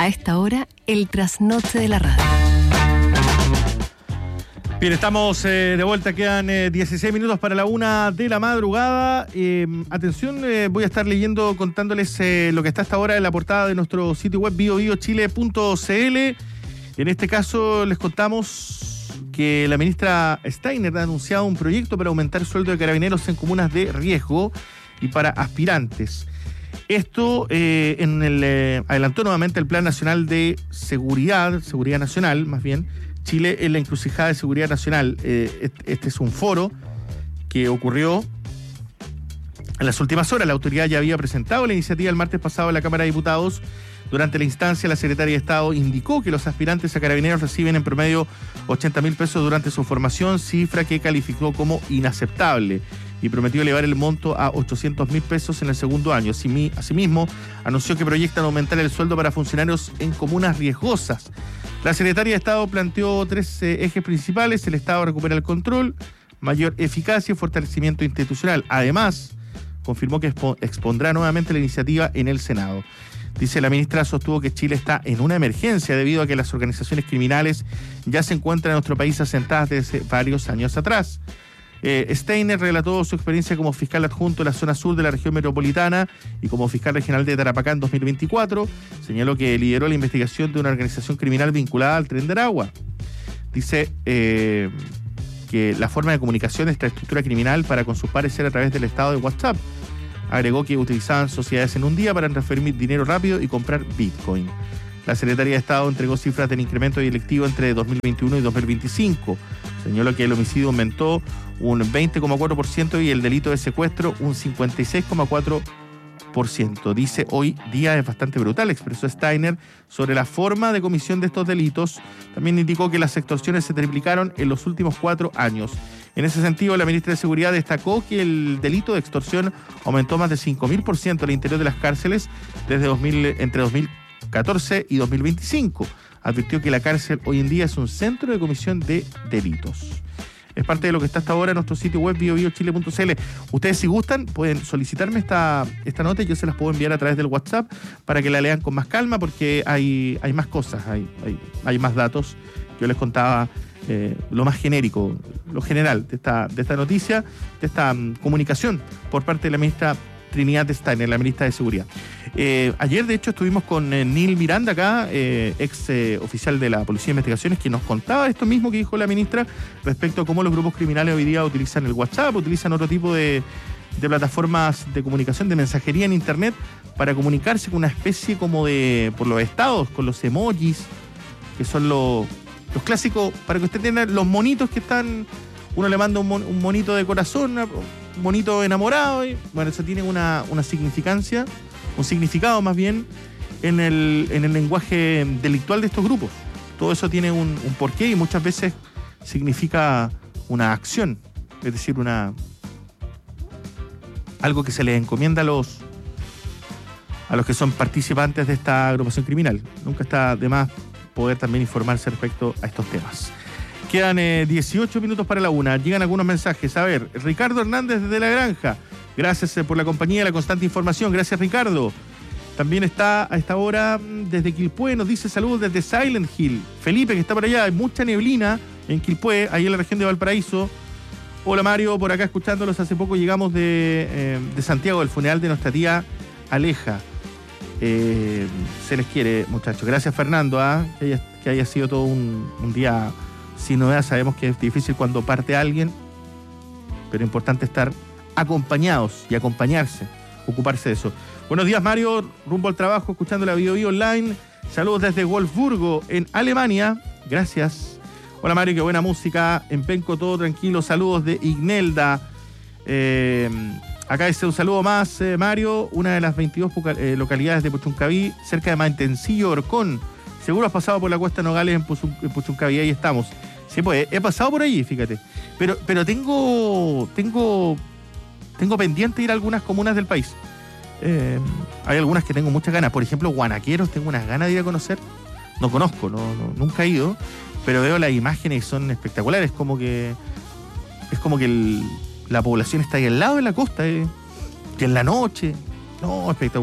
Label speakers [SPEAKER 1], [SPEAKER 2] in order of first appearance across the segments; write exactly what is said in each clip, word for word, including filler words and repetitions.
[SPEAKER 1] A esta hora, el trasnoche de la radio.
[SPEAKER 2] Bien, estamos eh, de vuelta, quedan eh, dieciséis minutos para la una de la madrugada. Eh, atención, eh, voy a estar leyendo, contándoles eh, lo que está hasta ahora en la portada de nuestro sitio web bio bio chile punto c l. En este caso les contamos que la ministra Steiner ha anunciado un proyecto para aumentar el sueldo de carabineros en comunas de riesgo y para aspirantes. Esto eh, en el, eh, adelantó nuevamente el Plan Nacional de Seguridad, Seguridad Nacional más bien, Chile en la encrucijada de seguridad nacional. Eh, este es un foro que ocurrió en las últimas horas. La autoridad ya había presentado la iniciativa el martes pasado en la Cámara de Diputados. Durante la instancia, la secretaria de Estado indicó que los aspirantes a carabineros reciben en promedio ochenta mil pesos durante su formación, cifra que calificó como inaceptable, y prometió elevar el monto a ochocientos mil pesos en el segundo año. Asimismo, anunció que proyectan aumentar el sueldo para funcionarios en comunas riesgosas. La secretaria de Estado planteó tres eh, ejes principales: el Estado recupera el control, mayor eficacia y fortalecimiento institucional. Además, confirmó que expo- expondrá nuevamente la iniciativa en el Senado. Dice la ministra, sostuvo que Chile está en una emergencia debido a que las organizaciones criminales ya se encuentran en nuestro país asentadas desde varios años atrás. Eh, Steiner relató su experiencia como fiscal adjunto en la zona sur de la región metropolitana y como fiscal regional de Tarapacá en dos mil veinticuatro. Señaló que lideró la investigación de una organización criminal vinculada al Tren de Aragua. Dice eh, que la forma de comunicación de esta estructura criminal para con sus pares era a través del estado de WhatsApp. Agregó que utilizaban sociedades en un día para transferir dinero rápido y comprar Bitcoin. La Secretaría de Estado entregó cifras del incremento delictivo entre dos mil veintiuno y dos mil veinticinco. Señaló que el homicidio aumentó un veinte coma cuatro por ciento y el delito de secuestro un cincuenta y seis coma cuatro por ciento. Dice, hoy día es bastante brutal, expresó Steiner sobre la forma de comisión de estos delitos. También indicó que las extorsiones se triplicaron en los últimos cuatro años. En ese sentido, la ministra de Seguridad destacó que el delito de extorsión aumentó más de cinco mil por ciento al interior de las cárceles desde dos mil, entre dos mil catorce y dos mil veinticinco. Advirtió que la cárcel hoy en día es un centro de comisión de delitos. Es parte de lo que está hasta ahora en nuestro sitio web bio bio chile punto c l. Ustedes, si gustan, pueden solicitarme esta, esta nota y yo se las puedo enviar a través del WhatsApp para que la lean con más calma, porque hay, hay más cosas, hay, hay, hay más datos. Yo les contaba eh, lo más genérico, lo general de esta, de esta noticia, de esta um, comunicación por parte de la ministra Trinidad Steiner, la ministra de Seguridad. Eh, ayer, de hecho, estuvimos con eh, Neil Miranda acá, eh, ex eh, oficial de la Policía de Investigaciones, que nos contaba esto mismo que dijo la ministra respecto a cómo los grupos criminales hoy día utilizan el WhatsApp, utilizan otro tipo de, de plataformas de comunicación, de mensajería en Internet, para comunicarse con una especie como de, por los estados, con los emojis, que son los, los clásicos, para que usted entienda, los monitos que están, uno le manda un, mon, un monito de corazón, un monito enamorado, y bueno, eso tiene una, una significancia, un significado más bien en el, en el lenguaje delictual de estos grupos. Todo eso tiene un, un porqué y muchas veces significa una acción, es decir, una algo que se les encomienda a los a los que son participantes de esta agrupación criminal. Nunca está de más poder también informarse respecto a estos temas. Quedan eh, dieciocho minutos para la una. Llegan algunos mensajes. A ver, Ricardo Hernández desde La Granja. Gracias eh, por la compañía y la constante información. Gracias, Ricardo. También está a esta hora desde Quilpué. Nos dice saludos desde Silent Hill. Felipe, que está por allá. Hay mucha neblina en Quilpué, ahí en la región de Valparaíso. Hola, Mario. Por acá escuchándolos. Hace poco llegamos de, eh, de Santiago, del funeral de nuestra tía Aleja. Eh, se les quiere, muchachos. Gracias, Fernando. ¿ah? Que, haya, que haya sido todo un, un día... Sin novedad. Sabemos que es difícil cuando parte alguien, pero es importante estar acompañados y acompañarse, ocuparse de eso. Buenos días, Mario, rumbo al trabajo, escuchando la Bio Bio Online. Saludos desde Wolfsburgo, en Alemania. Gracias. Hola, Mario, qué buena música. En Penco todo tranquilo. Saludos de Ignelda. Eh, acá dice un saludo más, eh, Mario. Una de las veintidós eh, localidades de Puchuncaví, cerca de Mantencillo, Orcón. Seguro has pasado por la Cuesta Nogales en, Puchun, en Puchuncaví, ahí estamos. Sí, pues he pasado por allí, fíjate. Pero, pero tengo, tengo, tengo pendiente ir a algunas comunas del país. Eh, hay algunas que tengo muchas ganas. Por ejemplo, Guanaqueros, tengo unas ganas de ir a conocer. No conozco, no, no, nunca he ido, pero veo las imágenes y son espectaculares. Como que es como que el, la población está ahí al lado de la costa, eh, que en la noche. No, espectacular.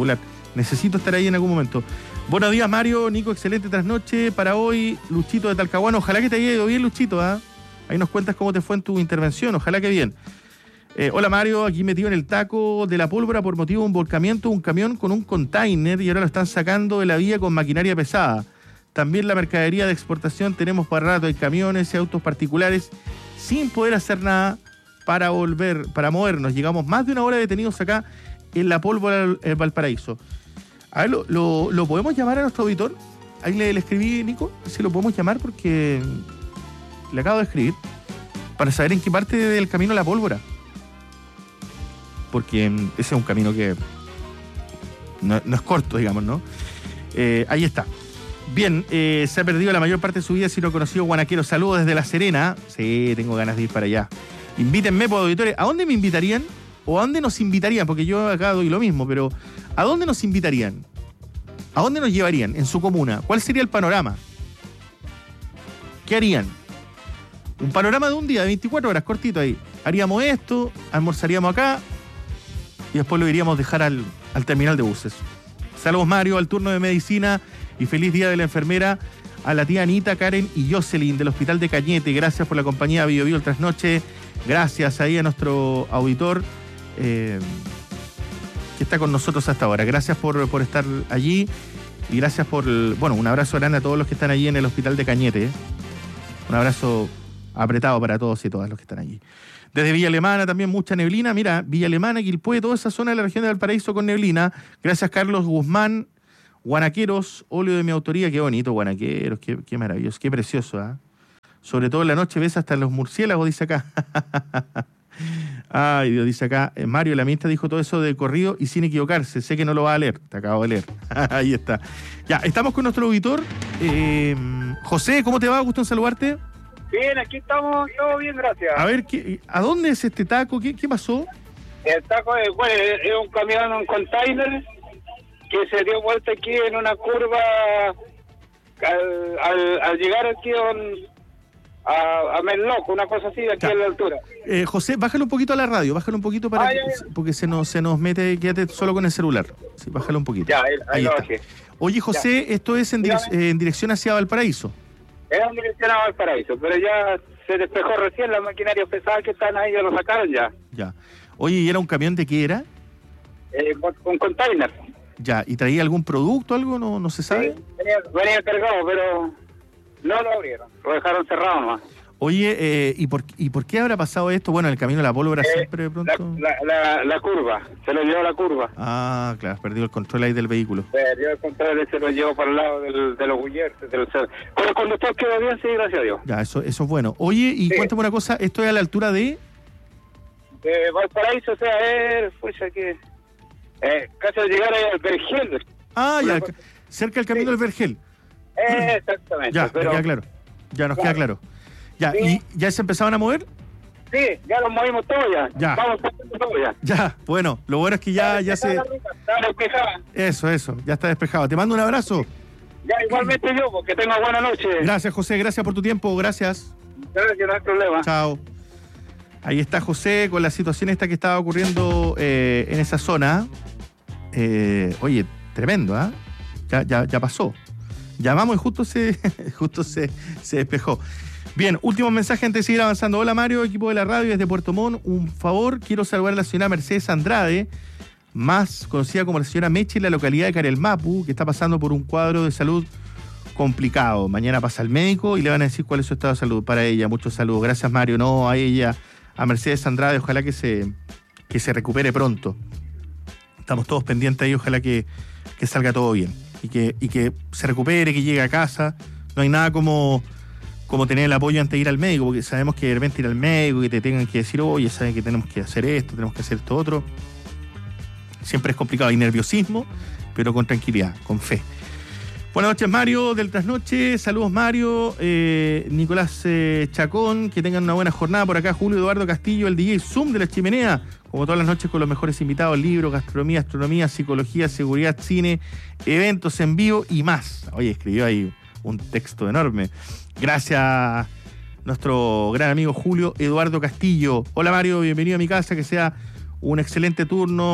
[SPEAKER 2] Necesito estar ahí en algún momento. Buenos días, Mario. Nico, excelente trasnoche para hoy. Luchito de Talcahuano. Ojalá que te haya ido bien, Luchito. ¿eh? Ahí nos cuentas cómo te fue en tu intervención. Ojalá que bien. Eh, hola, Mario. Aquí metido en el taco de la pólvora por motivo de un volcamiento, un camión con un container y ahora lo están sacando de la vía con maquinaria pesada. También la mercadería de exportación tenemos para rato. Hay camiones y autos particulares sin poder hacer nada para volver, para movernos. Llegamos más de una hora detenidos acá en la pólvora del Valparaíso. A ver, ¿lo, lo, ¿lo podemos llamar a nuestro auditor? Ahí le, le escribí, Nico, si lo podemos llamar porque le acabo de escribir para saber en qué parte del camino la pólvora. Porque ese es un camino que no, no es corto, digamos, ¿no? Eh, ahí está. Bien, eh, se ha perdido la mayor parte de su vida si no ha conocido Guanaquero. Saludos desde La Serena. Sí, tengo ganas de ir para allá. Invítenme por auditores. ¿A dónde me invitarían? ¿O a dónde nos invitarían? Porque yo acá doy lo mismo, pero ¿a dónde nos invitarían? ¿A dónde nos llevarían en su comuna? ¿Cuál sería el panorama? ¿Qué harían? Un panorama de un día, de veinticuatro horas, cortito ahí. Haríamos esto, almorzaríamos acá y después lo iríamos a dejar al, al terminal de buses. Saludos, Mario, al turno de medicina y feliz día de la enfermera a la tía Anita, Karen y Jocelyn del Hospital de Cañete. Gracias por la compañía Bio Bio el trasnoche. Gracias ahí a nuestro auditor eh, que está con nosotros hasta ahora. Gracias por, por estar allí y gracias por, el, bueno, un abrazo grande a todos los que están allí en el Hospital de Cañete. ¿eh? Un abrazo apretado para todos y todas los que están allí. Desde Villa Alemana también mucha neblina. Mira, Villa Alemana, Quilpué, toda esa zona de la región de Valparaíso con neblina. Gracias, Carlos Guzmán. Guanaqueros, óleo de mi autoría. Qué bonito, Guanaqueros. Qué, qué maravilloso, qué precioso. ¿eh? Sobre todo en la noche ves hasta los murciélagos, dice acá. Ay, Dios, dice acá. Mario, la ministra dijo todo eso de corrido y sin equivocarse. Sé que no lo va a leer. Te acabo de leer. Ahí está. Ya, estamos con nuestro auditor. Eh, José, ¿cómo te va? Gusto en saludarte.
[SPEAKER 3] Bien, aquí estamos, todo bien, gracias.
[SPEAKER 2] A ver, ¿qué, ¿a dónde es este taco? ¿Qué, qué pasó?
[SPEAKER 3] El taco es, bueno, es un camión, un container que se dio vuelta aquí en una curva al, al, al llegar aquí a, a, a Menloco, una cosa así, aquí ya. A la altura.
[SPEAKER 2] Eh, José, bájalo un poquito a la radio, bájalo un poquito para
[SPEAKER 3] ah,
[SPEAKER 2] que,
[SPEAKER 3] ya, ya.
[SPEAKER 2] porque se nos, se nos mete, quédate solo con el celular. Sí, bájalo un poquito.
[SPEAKER 3] Ya, ahí, ahí lo
[SPEAKER 2] está.
[SPEAKER 3] bajé.
[SPEAKER 2] Oye, José, ya. Esto es en, direc eh, en dirección hacia Valparaíso.
[SPEAKER 3] Es en dirección a Valparaíso, pero ya se despejó recién la maquinaria pesada que están ahí, ya lo sacaron ya.
[SPEAKER 2] Ya. Oye, ¿y era un camión de qué era?
[SPEAKER 3] Eh, un container.
[SPEAKER 2] Ya, ¿y traía algún producto, algo? No, no se sabe.
[SPEAKER 3] Sí, venía, venía cargado, pero no lo abrieron, lo dejaron cerrado nomás.
[SPEAKER 2] Oye, eh, ¿y, por, ¿y por qué habrá pasado esto? Bueno, el camino de la pólvora eh, siempre de pronto...
[SPEAKER 3] La, la, la, la curva, se lo llevó la curva.
[SPEAKER 2] Ah, claro, perdió el control ahí del vehículo.
[SPEAKER 3] Perdió el control y se lo llevó para el lado del, de los Gullerses. Con el conductor quedó bien, sí, gracias a Dios.
[SPEAKER 2] Ya, eso, eso es bueno. Oye, y sí. Cuéntame una cosa, ¿esto es a la altura de...?
[SPEAKER 3] De Valparaíso, o sea, es... Pues aquí... Eh, casi al llegar ahí al Vergel.
[SPEAKER 2] Ah, ya, cosa... cerca del camino sí. del Vergel.
[SPEAKER 3] Eh, exactamente.
[SPEAKER 2] Ya,
[SPEAKER 3] pero...
[SPEAKER 2] me queda claro. Ya nos
[SPEAKER 3] claro.
[SPEAKER 2] queda claro. Ya,
[SPEAKER 3] sí.
[SPEAKER 2] ¿y ya se empezaban a mover?
[SPEAKER 3] Sí, ya los movimos todos ya.
[SPEAKER 2] Ya.
[SPEAKER 3] Vamos haciendo todo ya.
[SPEAKER 2] Ya, bueno, lo bueno es que ya, ya se...
[SPEAKER 3] Está despejada.
[SPEAKER 2] Eso, eso, ya está despejado. Te mando un abrazo.
[SPEAKER 3] Ya, igualmente yo, porque tenga buena noche.
[SPEAKER 2] Gracias, José, gracias por tu tiempo, gracias.
[SPEAKER 3] Gracias, no hay problema.
[SPEAKER 2] Chao. Ahí está José con la situación esta que estaba ocurriendo eh, en esa zona. Eh, oye, tremendo, ¿ah? ¿eh? Ya, ya, ya pasó. Llamamos y justo se, justo se, se despejó. Bien, último mensaje antes de seguir avanzando. Hola Mario, equipo de la radio desde Puerto Montt. Un favor, quiero saludar a la señora Mercedes Andrade, más conocida como la señora Meche, en la localidad de Carelmapu, que está pasando por un cuadro de salud complicado. Mañana pasa al médico y le van a decir cuál es su estado de salud para ella. Muchos saludos. Gracias, Mario. No, a ella, a Mercedes Andrade, ojalá que se, que se recupere pronto. Estamos todos pendientes ahí, ojalá que, que salga todo bien y que, y que se recupere, que llegue a casa. No hay nada como, como tener el apoyo antes de ir al médico, porque sabemos que de repente ir al médico, que te tengan que decir, oye, saben que tenemos que hacer esto, tenemos que hacer esto otro. Siempre es complicado, hay nerviosismo, pero con tranquilidad, con fe. Buenas noches, Mario, del Trasnoche. Saludos, Mario. Eh, Nicolás eh, Chacón, que tengan una buena jornada por acá. Julio Eduardo Castillo, el D J Zoom de la Chimenea, como todas las noches con los mejores invitados, libros, gastronomía, astronomía, psicología, seguridad, cine, eventos en vivo y más. Oye, escribió ahí un texto enorme. Gracias, nuestro gran amigo Julio Eduardo Castillo. Hola, Mario, bienvenido a mi casa, que sea un excelente turno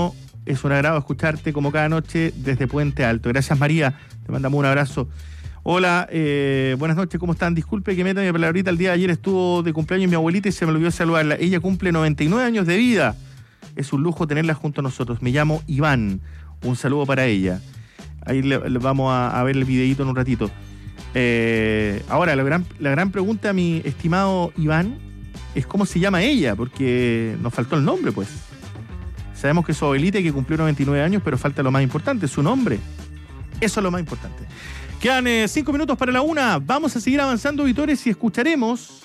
[SPEAKER 2] Es un agrado escucharte como cada noche desde Puente Alto. Gracias, María. Te mandamos un abrazo. Hola, eh, buenas noches, ¿cómo están? Disculpe que meta mi palabrita. El día de ayer estuvo de cumpleaños mi abuelita y se me olvidó saludarla. Ella cumple noventa y nueve años de vida. Es un lujo tenerla junto a nosotros. Me llamo Iván. Un saludo para ella. Ahí le, le vamos a, a ver el videíto en un ratito. Eh, ahora, la gran, la gran pregunta, mi estimado Iván, es cómo se llama ella, porque nos faltó el nombre, pues. Sabemos que es su abuelita y que cumplió noventa y nueve años, pero falta lo más importante, su nombre. Eso es lo más importante. Quedan eh, cinco minutos para la una. Vamos a seguir avanzando, auditores, y escucharemos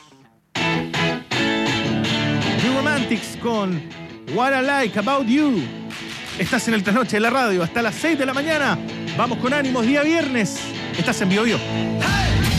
[SPEAKER 2] The Romantics con What I Like About You. Estás en el Trasnoche de la radio hasta las seis de la mañana. Vamos con ánimos, día viernes. Estás en Bio Bio.